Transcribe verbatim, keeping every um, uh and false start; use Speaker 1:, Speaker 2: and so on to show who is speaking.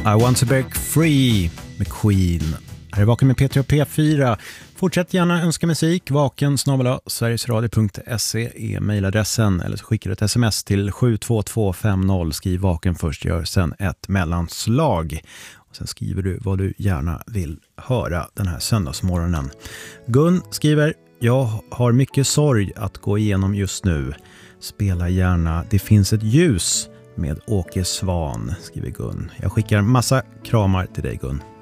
Speaker 1: I want to break free med Queen. Här är Vaken med P tre och P fyra. Fortsätt gärna önska musik. Vaken snabel-a sverigesradio punkt se är mejladressen. Eller så skickar du ett sms till sju två två fem noll. Skriv Vaken först, gör sen ett mellanslag. Och sen skriver du vad du gärna vill höra den här söndagsmorgonen. Gun skriver: jag har mycket sorg att gå igenom just nu. Spela gärna Det finns ett ljus med Åke Svan, skriver Gun. Jag skickar massa kramar till dig, Gun.